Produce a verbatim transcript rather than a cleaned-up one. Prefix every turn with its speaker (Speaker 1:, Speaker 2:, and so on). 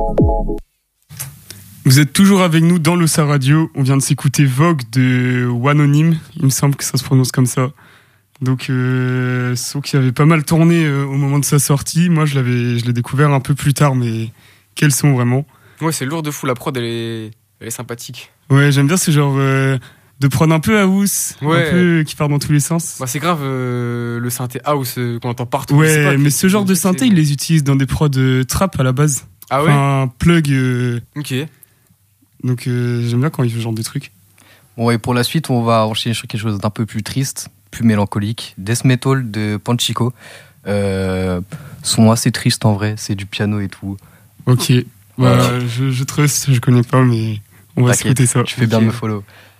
Speaker 1: Vous êtes toujours avec nous dans l'Ossa Radio. On vient de s'écouter Vogue de Wanonyme. Il me semble que ça se prononce comme ça. Donc, euh, son qui avait pas mal tourné euh, au moment de sa sortie. Moi, je l'avais, je l'ai découvert un peu plus tard, mais quel son vraiment.
Speaker 2: Ouais, c'est lourd de fou. La prod, elle est, elle est sympathique.
Speaker 1: Ouais, j'aime bien ce genre euh, de prod un peu house, ouais. un peu qui part dans tous les sens.
Speaker 2: Bah, c'est grave euh, le synthé house euh, qu'on entend partout.
Speaker 1: Ouais,
Speaker 2: pas,
Speaker 1: mais ce genre de synthé, ils les utilisent dans des prods euh, trap à la base.
Speaker 2: Ah ouais.
Speaker 1: Un plug. Euh,
Speaker 2: ok.
Speaker 1: Donc euh, j'aime bien quand il fait ce genre de trucs.
Speaker 3: Bon, et pour la suite, on va enchaîner sur quelque chose d'un peu plus triste, plus mélancolique. Death Metal de Panchico. Euh, son assez triste en vrai, c'est du piano et tout.
Speaker 1: Ok. Bah, okay. Je, je trust, je connais pas, mais on va s'écouter ça.
Speaker 3: Tu fais okay. bien de me follow.